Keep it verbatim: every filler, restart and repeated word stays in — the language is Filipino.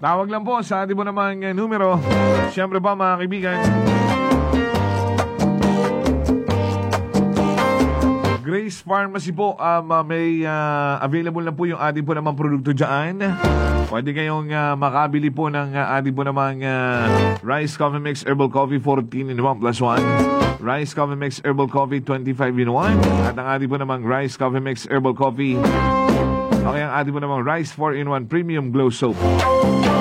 Tawag lang po sa ating po namang uh, numero. Siyempre ba mga kaibigan, Grace Pharmacy po, um, uh, may uh, available na po yung ating po namang produkto dyan. Pwede kayong uh, makabili po ng uh, ating po namang uh, Rice Coffee Mix Herbal Coffee fourteen in one plus one. Rice Coffee Mix Herbal Coffee twenty-five in one. At ang ating po namang Rice Coffee Mix Herbal Coffee. Okay, ang ating po namang Rice four in one Premium Glow Soap.